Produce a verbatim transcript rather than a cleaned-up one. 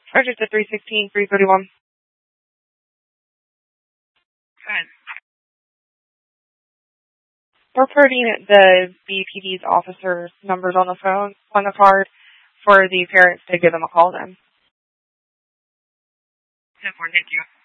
Roger to three sixteen, three thirty-one. Fine. We're putting the B P D's officers' numbers on the phone, on the card, for the parents to give them a call then. ten four, thank you.